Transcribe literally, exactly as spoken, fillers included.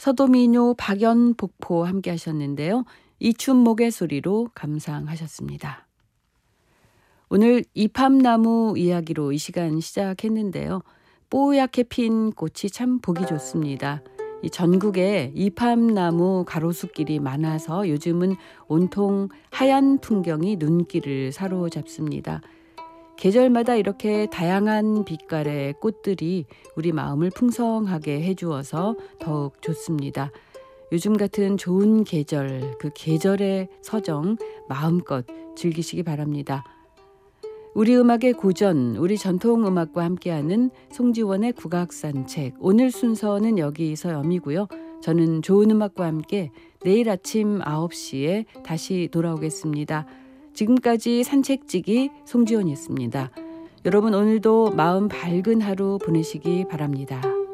서도민요, 박연폭포 함께 하셨는데요. 이춘목의 소리로 감상하셨습니다. 오늘 이팝나무 이야기로 이 시간 시작했는데요. 뽀얗게 핀 꽃이 참 보기 좋습니다. 이 전국에 이팝나무 가로수길이 많아서 요즘은 온통 하얀 풍경이 눈길을 사로잡습니다. 계절마다 이렇게 다양한 빛깔의 꽃들이 우리 마음을 풍성하게 해주어서 더욱 좋습니다. 요즘 같은 좋은 계절, 그 계절의 서정 마음껏 즐기시기 바랍니다. 우리 음악의 고전, 우리 전통음악과 함께하는 송지원의 국악산책. 오늘 순서는 여기서 여미고요. 저는 좋은 음악과 함께 내일 아침 아홉 시에 다시 돌아오겠습니다. 지금까지 산책지기 송지원이었습니다. 여러분 오늘도 마음 밝은 하루 보내시기 바랍니다.